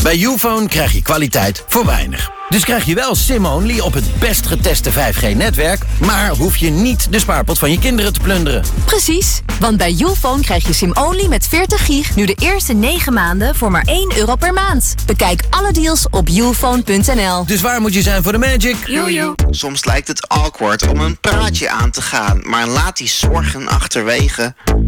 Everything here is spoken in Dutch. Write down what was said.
Bij Ufone krijg je kwaliteit voor weinig. Dus krijg je wel SIM-only op het best geteste 5G-netwerk... maar hoef je niet de spaarpot van je kinderen te plunderen. Precies, want bij Ufone krijg je SIM-only met 40 gig... nu de eerste 9 maanden voor maar €1 per maand. Bekijk alle deals op ufone.nl. Dus waar moet je zijn voor de magic? Jojo. Soms lijkt het awkward om een praatje aan te gaan... maar laat die zorgen achterwege.